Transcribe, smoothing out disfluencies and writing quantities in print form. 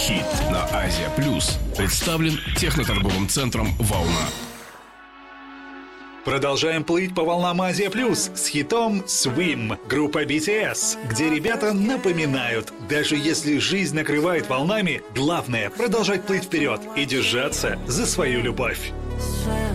Хит на Азия Плюс представлен техноторговым центром «Волна». Продолжаем плыть по волнам Азия Плюс с хитом Swim группа BTS, где ребята напоминают, даже если жизнь накрывает волнами, главное продолжать плыть вперед и держаться за свою любовь.